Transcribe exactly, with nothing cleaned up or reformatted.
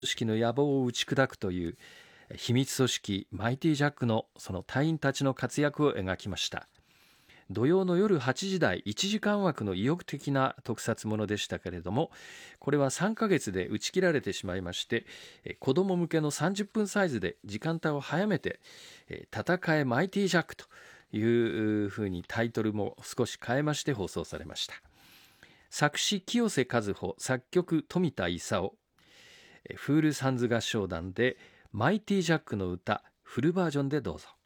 織の野望を打ち砕くという秘密組織マイティジャックのその隊員たちの活躍を描きました。土曜の夜はちじ台いちじかん枠の意欲的な特撮ものでしたけれども、これはさんかげつで打ち切られてしまいまして、子ども向けのさんじゅっぷんサイズで時間帯を早めて戦えマイティジャックというふうにタイトルも少し変えまして放送されました。作詞清瀬和穂、作曲富田勲、フールサンズ合唱団でマイティジャックの歌フルバージョンでどうぞ。